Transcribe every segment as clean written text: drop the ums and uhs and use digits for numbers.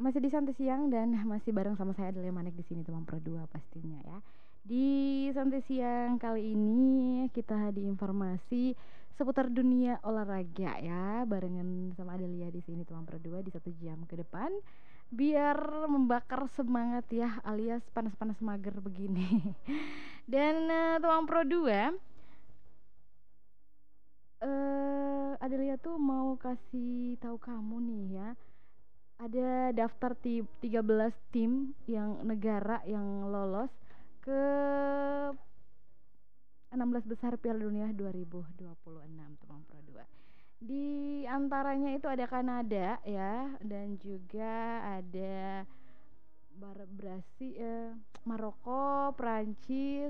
Masih di Santai Siang dan masih bareng sama saya Adelia Manik di sini teman Pro 2 pastinya ya. Di Santai Siang kali ini kita di informasi seputar dunia olahraga ya, barengan sama Adelia di sini teman Pro 2 di 1 jam ke depan biar membakar semangat ya, alias panas-panas mager begini. Dan teman Pro 2, Adelia tuh mau kasih tahu kamu nih ya, ada daftar 13 tim yang negara yang lolos ke 16 besar Piala Dunia 2026 teman Pro 2. Di antaranya itu ada Kanada ya, dan juga ada Brasil, Maroko, Prancis,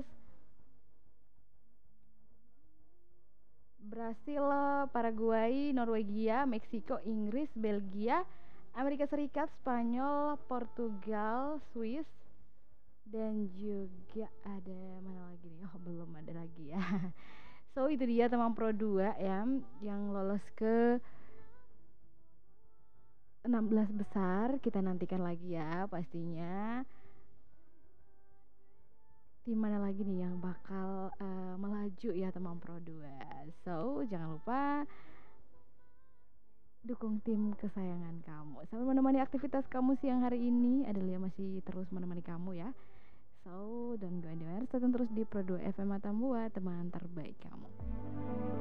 Brasil, Paraguay, Norwegia, Meksiko, Inggris, Belgia, Amerika Serikat, Spanyol, Portugal, Swiss, dan juga ada mana lagi nih? Oh, belum ada lagi ya. So, itu dia teman Pro 2 ya yang lolos ke 16 besar. Kita nantikan lagi ya pastinya. Tim mana lagi nih yang bakal melaju ya teman Pro 2. So, jangan lupa dukung tim kesayangan kamu. Sambil menemani aktivitas kamu siang hari ini, Adelia masih terus menemani kamu ya. So, don't go anywhere. Stay terus di Pro 2 FM Atambua, teman terbaik kamu.